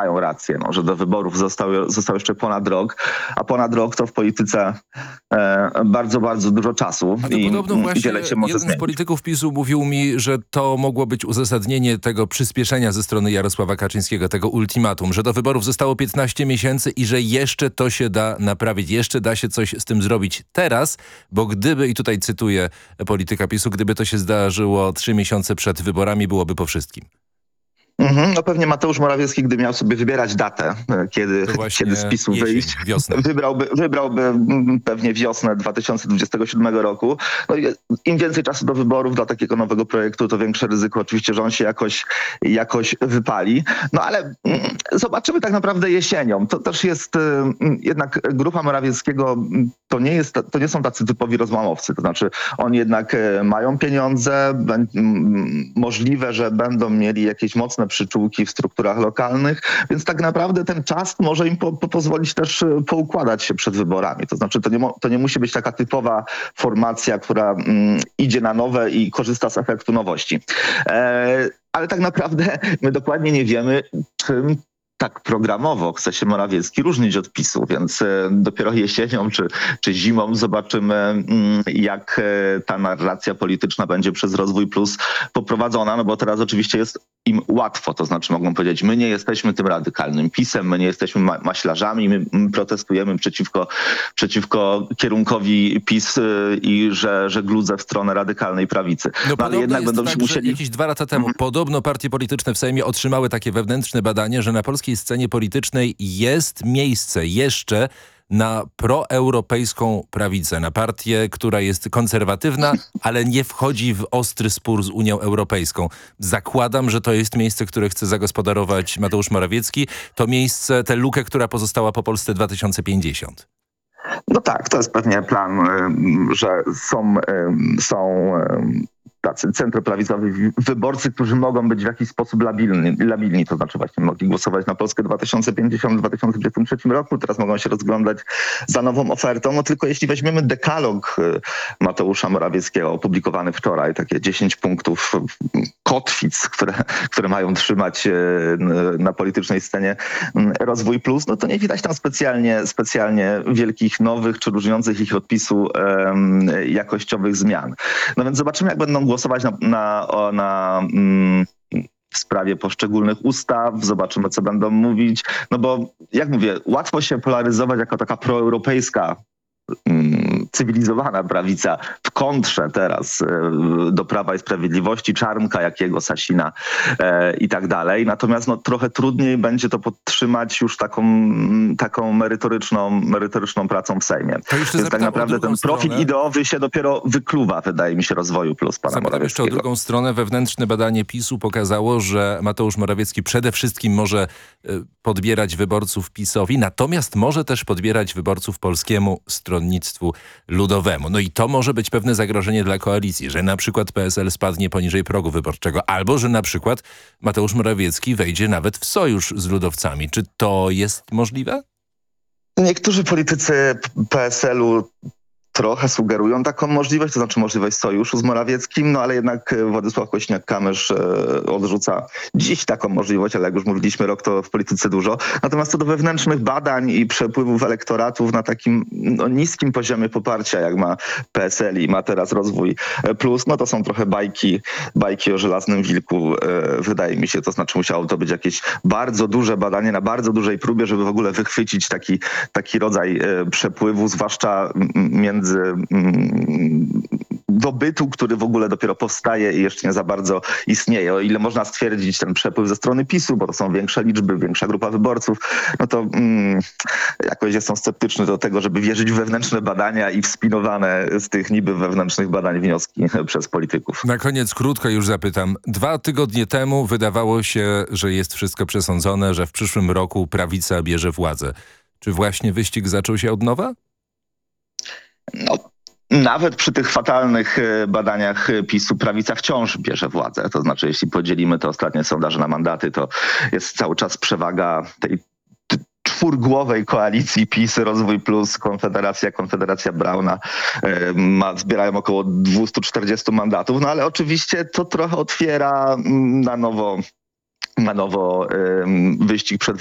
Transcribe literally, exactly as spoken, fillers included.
mają rację, no, że do wyborów został, został jeszcze ponad rok, a ponad rok to w polityce e, bardzo, bardzo dużo czasu A to i, podobno i właśnie wiele się może jeden z zmienić. polityków PiSu mówił mi, że to mogło być uzasadnienie tego przyspieszenia ze strony Jarosława Kaczyńskiego, tego ultimatum, że do wyborów zostało piętnaście miesięcy i że jeszcze to się da naprawić, jeszcze da się coś z tym zrobić teraz, bo gdyby, i tutaj cytuję polityka PiSu, gdyby to się zdarzyło trzy miesiące przed wyborami, byłoby po wszystkim. Mhm, no pewnie Mateusz Morawiecki, gdy miał sobie wybierać datę, kiedy, kiedy z PiSu jesień, wyjść, wiosnę. wybrałby, wybrałby mm, pewnie wiosnę dwa tysiące dwudziestego siódmego roku. No i im więcej czasu do wyborów dla takiego nowego projektu, to większe ryzyko oczywiście, że on się jakoś, jakoś wypali. No ale mm, zobaczymy tak naprawdę jesienią. To też jest mm, jednak grupa Morawieckiego, to nie, jest, to nie są tacy typowi rozłamowcy. To znaczy oni jednak e, mają pieniądze, b- m, możliwe, że będą mieli jakieś mocne przyczółki w strukturach lokalnych, więc tak naprawdę ten czas może im po, po pozwolić też poukładać się przed wyborami. To znaczy to nie, mo, to nie musi być taka typowa formacja, która mm, idzie na nowe i korzysta z efektu nowości. E, ale tak naprawdę my dokładnie nie wiemy, czym tak programowo chce się Morawiecki różnić od PiSu, więc e, dopiero jesienią czy, czy zimą zobaczymy, mm, jak e, ta narracja polityczna będzie przez Rozwój Plus poprowadzona, no bo teraz oczywiście jest im łatwo, to znaczy mogą powiedzieć, my nie jesteśmy tym radykalnym PiSem, my nie jesteśmy ma- maślarzami, my, my protestujemy przeciwko, przeciwko kierunkowi PiS y, i że, że gludzę w stronę radykalnej prawicy. No, No, ale jednak będą tak, się musieli... jakieś dwa lata temu Mhm. podobno partie polityczne w Sejmie otrzymały takie wewnętrzne badanie, że na polskiej scenie politycznej jest miejsce jeszcze na proeuropejską prawicę, na partię, która jest konserwatywna, ale nie wchodzi w ostry spór z Unią Europejską. Zakładam, że to jest miejsce, które chce zagospodarować Mateusz Morawiecki. To miejsce, tę lukę, która pozostała po Polsce dwa tysiące pięćdziesiąt. No tak, to jest pewnie plan, y, że są, y, są y, tacy centroprawicowi wyborcy, którzy mogą być w jakiś sposób labilni, labilni, to znaczy właśnie mogli głosować na Polskę dwa tysiące pięćdziesiąt w dwa tysiące dwudziestym trzecim roku, teraz mogą się rozglądać za nową ofertą, no tylko jeśli weźmiemy dekalog y, Mateusza Morawieckiego opublikowany wczoraj, takie dziesięć punktów y, kotwic, które, które mają trzymać y, na politycznej scenie y, Rozwój Plus, no to nie widać tam specjalnie, specjalnie wielkich, nowych czy różniących ich od PiSu y, jakościowych zmian. No więc zobaczymy, jak będą głosować na, na, o, na mm, w sprawie poszczególnych ustaw, zobaczymy, co będą mówić. No bo, jak mówię, łatwo się polaryzować jako taka proeuropejska, mm, cywilizowana prawica w kontrze teraz e, do Prawa i Sprawiedliwości, Czarnka, Jakiego, Sasina e, i tak dalej. Natomiast no, trochę trudniej będzie to podtrzymać już taką, taką merytoryczną, merytoryczną pracą w Sejmie. Więc tak naprawdę ten profil stronę. ideowy się dopiero wykluwa, wydaje mi się, Rozwoju Plus pana Zapytam jeszcze o Morawieckiego. drugą stronę. Wewnętrzne badanie PiSu pokazało, że Mateusz Morawiecki przede wszystkim może y, podbierać wyborców PiSowi, natomiast może też podbierać wyborców Polskiemu Stronnictwu Ludowemu. No i to może być pewne zagrożenie dla koalicji, że na przykład P S L spadnie poniżej progu wyborczego, albo że na przykład Mateusz Morawiecki wejdzie nawet w sojusz z ludowcami. Czy to jest możliwe? Niektórzy politycy P S L-u trochę sugerują taką możliwość, to znaczy możliwość sojuszu z Morawieckim, no ale jednak Władysław Kosiniak-Kamysz e, odrzuca dziś taką możliwość, ale jak już mówiliśmy, rok to w polityce dużo. Natomiast co do wewnętrznych badań i przepływów elektoratów na takim no, niskim poziomie poparcia, jak ma P S L i ma teraz Rozwój Plus, no to są trochę bajki, bajki o żelaznym wilku, e, wydaje mi się. To znaczy musiało to być jakieś bardzo duże badanie na bardzo dużej próbie, żeby w ogóle wychwycić taki, taki rodzaj e, przepływu, zwłaszcza m, między między mm, dobytu, który w ogóle dopiero powstaje i jeszcze nie za bardzo istnieje. O ile można stwierdzić ten przepływ ze strony PiSu, bo to są większe liczby, większa grupa wyborców, no to mm, jakoś jestem sceptyczny do tego, żeby wierzyć w wewnętrzne badania i wspinowane z tych niby wewnętrznych badań wnioski przez polityków. Na koniec krótko już zapytam. Dwa tygodnie temu wydawało się, że jest wszystko przesądzone, że w przyszłym roku prawica bierze władzę. Czy właśnie wyścig zaczął się od nowa? No, nawet przy tych fatalnych badaniach PiSu prawica wciąż bierze władzę. To znaczy, jeśli podzielimy te ostatnie sondaże na mandaty, to jest cały czas przewaga tej czwórgłowej koalicji PiS, Rozwój Plus, Konfederacja, Konfederacja Brauna ma, zbierają około dwieście czterdzieści mandatów. No ale oczywiście to trochę otwiera na nowo, na nowo wyścig przed